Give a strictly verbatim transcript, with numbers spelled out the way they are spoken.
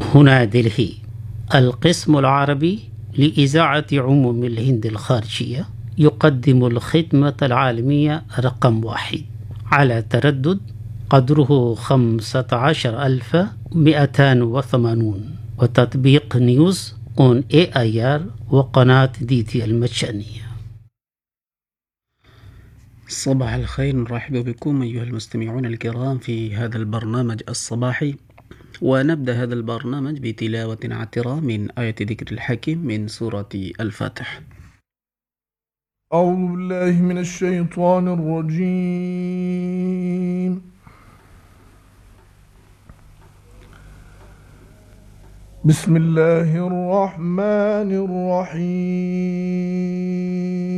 هنا دلهي، القسم العربي لإذاعة عموم الهند الخارجية يقدم الخدمة العالمية رقم واحد على تردد قدره خمسة عشر ألف ومئتين وثمانون، وتطبيق نيوز اون اي اي ار وقناة دي تي المجانية. صباح الخير، نرحب بكم أيها المستمعون الكرام في هذا البرنامج الصباحي، ونبدأ هذا البرنامج بتلاوة عطرة من آية ذكر الحكيم من سورة الفاتح. أعوذ بالله من الشيطان الرجيم. بسم الله الرحمن الرحيم.